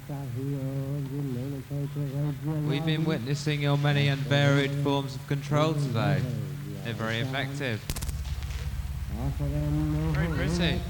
We've been witnessing your many and varied forms of control today. They're very effective. Very pretty.